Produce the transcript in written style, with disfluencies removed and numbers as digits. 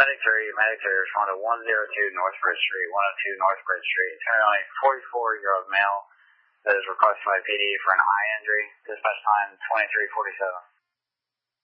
Medic 3, respond to 102 North Bridge Street, 102 North Bridge Street. Currently 44-year-old male that is requested by PD for an eye injury. Dispatch time 23:47.